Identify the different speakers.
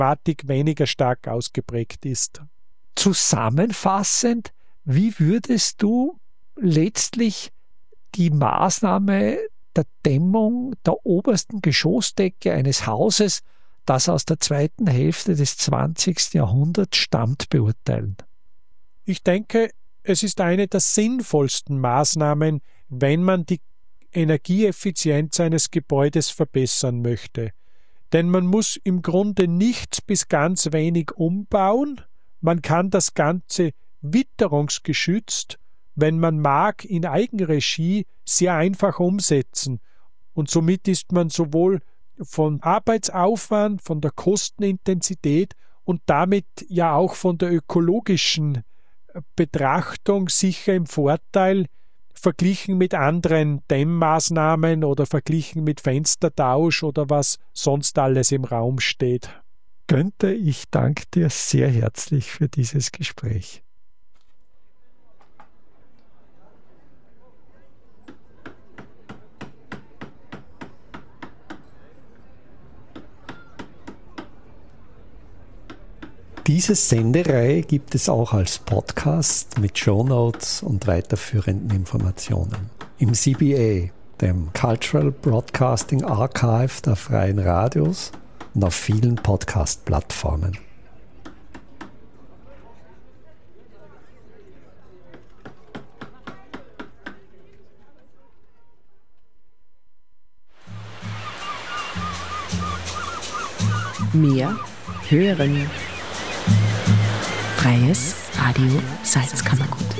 Speaker 1: Thematik weniger stark ausgeprägt ist.
Speaker 2: Zusammenfassend, wie würdest du letztlich die Maßnahme der Dämmung der obersten Geschossdecke eines Hauses, das aus der zweiten Hälfte des 20. Jahrhunderts stammt, beurteilen?
Speaker 1: Ich denke, es ist eine der sinnvollsten Maßnahmen, wenn man die Energieeffizienz eines Gebäudes verbessern möchte. Denn man muss im Grunde nichts bis ganz wenig umbauen. Man kann das Ganze witterungsgeschützt, wenn man mag, in Eigenregie sehr einfach umsetzen. Und somit ist man sowohl von Arbeitsaufwand, von der Kostenintensität und damit ja auch von der ökologischen Betrachtung sicher im Vorteil, verglichen mit anderen Dämmmaßnahmen oder verglichen mit Fenstertausch oder was sonst alles im Raum steht.
Speaker 2: Günther, ich danke dir sehr herzlich für dieses Gespräch. Diese Sendereihe gibt es auch als Podcast mit Shownotes und weiterführenden Informationen. Im CBA, dem Cultural Broadcasting Archive der Freien Radios, und auf vielen Podcast-Plattformen.
Speaker 3: Mehr hören. Freies Radio Salzkammergut.